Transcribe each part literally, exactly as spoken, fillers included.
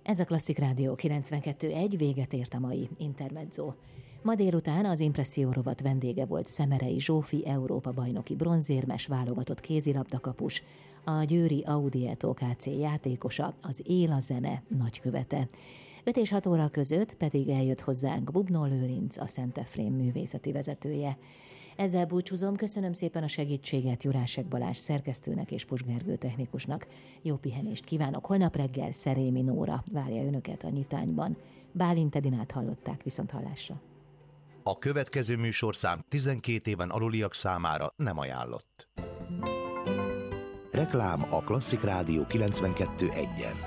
Ez a Klasszik Rádió kilencvenkettő egy, véget ért a mai Intermezzo. Ma délután az Impresszió rovat vendége volt Szemerei Zsófi, Európa-bajnoki bronzérmes, válogatott kézilabdakapus, a győri Audietto ká cé játékosa, az Él a zene nagykövete. öt és hat óra között pedig eljött hozzánk Bubnó Lőrinc, a Szent Efrém művészeti vezetője. Ezzel búcsúzom, köszönöm szépen a segítséget Jurásek Balázs szerkesztőnek és Pus Gergő technikusnak. Jó pihenést kívánok, holnap reggel Szerémi Nóra várja önöket a Nyitányban. Bálint Edinát hallották, viszont hallásra. A következő műsorszám tizenkét éven aluliak számára nem ajánlott. Reklám a Klasszik Rádió kilencvenkettő egyen.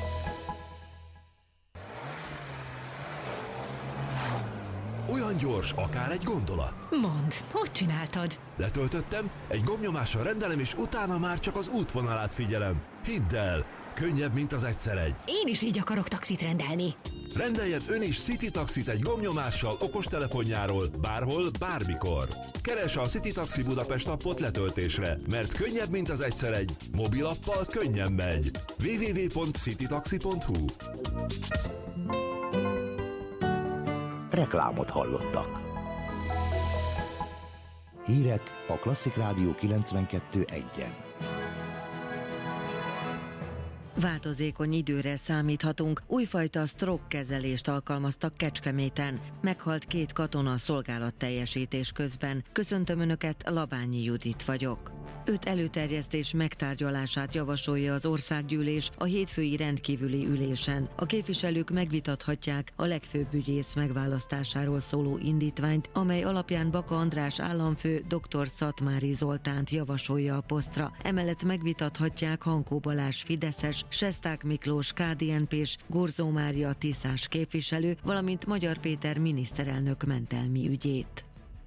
Olyan gyors, akár egy gondolat. Mondd, hogy csináltad? Letöltöttem, egy gombnyomással rendelem, és utána már csak az útvonalát figyelem. Hidd el, könnyebb, mint az egyszer egy. Én is így akarok taxit rendelni. Rendeljen ön is City Taxit egy gombnyomással okostelefonjáról, bárhol, bármikor. Keresse a City Taxi Budapest appot letöltésre, mert könnyebb, mint az egyszer egy. Mobilappal könnyen megy. double-u double-u double-u pont citytaxi pont hu. Reklámot hallottak. Hírek a Klasszik Rádió kilencvenkettő egyen. Változékony időre számíthatunk. Újfajta stroke kezelést alkalmaztak Kecskeméten. Meghalt két katona szolgálatteljesítés közben. Köszöntöm Önöket, Labányi Judit vagyok. Öt előterjesztés megtárgyalását javasolja az országgyűlés a hétfői rendkívüli ülésen. A képviselők megvitathatják a legfőbb ügyész megválasztásáról szóló indítványt, amely alapján Baka András államfő dr. Szatmári Zoltánt javasolja a posztra. Emellett megvitathatják Hankó Balázs fideszes, Sesták Miklós ká dé en pés, Gorzó Mária tiszás képviselő, valamint Magyar Péter miniszterelnök mentelmi ügyét.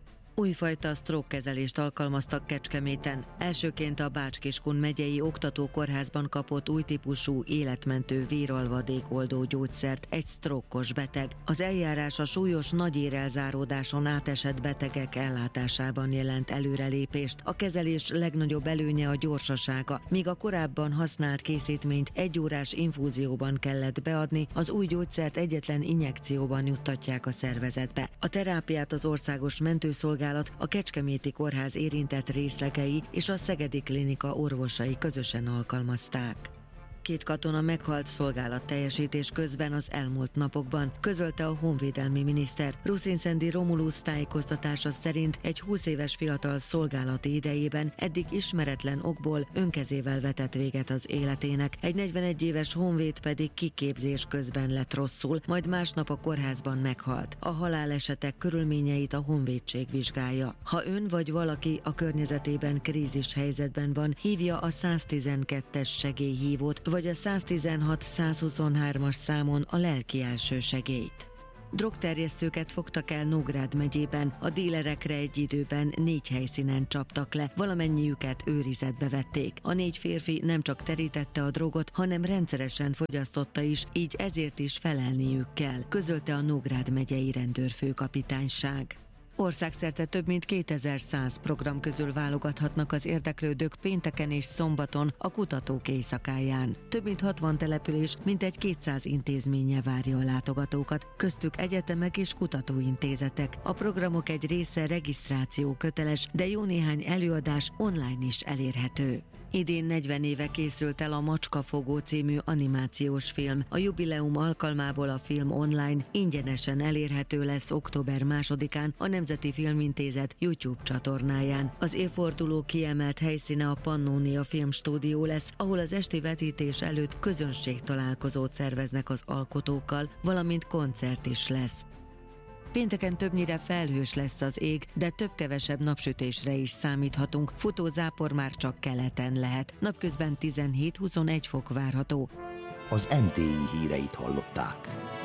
Újfajta stroke-kezelést alkalmaztak Kecskeméten. Elsőként a Bács-Kiskun megyei oktatókórházban kapott új típusú életmentő véralvadékoldó gyógyszert egy sztrókkos beteg. Az eljárás a súlyos nagyérelzáródáson átesett betegek ellátásában jelent előrelépést. A kezelés legnagyobb előnye a gyorsasága. Míg a korábban használt készítményt egy órás infúzióban kellett beadni, az új gyógyszert egyetlen injekcióban juttatják a szervezetbe. A terápiát az országos mentőszolgálat, a Kecskeméti Kórház érintett részlegei és a Szegedi Klinika orvosai közösen alkalmazták. Két katona meghalt szolgálatteljesítés közben az elmúlt napokban, közölte a honvédelmi miniszter. Ruszinszendi Romulus tájékoztatása szerint egy húsz éves fiatal szolgálati idejében eddig ismeretlen okból önkezével vetett véget az életének, egy negyvenegy éves honvéd pedig kiképzés közben lett rosszul, majd másnap a kórházban meghalt. A halálesetek körülményeit a honvédség vizsgálja. Ha ön vagy valaki a környezetében krízis helyzetben van, hívja a száztizenkettes segélyhívót, vagy a száztizenhat százhuszonhármas számon a lelki elsősegélyt. Drogterjesztőket fogtak el Nógrád megyében, a dílerekre egy időben négy helyszínen csaptak le, valamennyiüket őrizetbe vették. A négy férfi nem csak terítette a drogot, hanem rendszeresen fogyasztotta is, így ezért is felelniük kell, közölte a Nógrád megyei rendőrfőkapitányság. Országszerte több mint kétezer-száz program közül válogathatnak az érdeklődők pénteken és szombaton a Kutatók Éjszakáján. Több mint hatvan település, mintegy kétszáz intézménye várja a látogatókat, köztük egyetemek és kutatóintézetek. A programok egy része regisztráció köteles, de jó néhány előadás online is elérhető. Idén negyven éve készült el a Macskafogó című animációs film. A jubileum alkalmából a film online ingyenesen elérhető lesz október másodikán a Nemzeti Filmintézet YouTube csatornáján. Az évforduló kiemelt helyszíne a Pannónia Filmstúdió lesz, ahol az esti vetítés előtt közönségtalálkozót szerveznek az alkotókkal, valamint koncert is lesz. Pénteken többnyire felhős lesz az ég, de több-kevesebb napsütésre is számíthatunk. Futózápor már csak keleten lehet. Napközben tizenhét-huszonegy fok várható. Az em té i híreit hallották.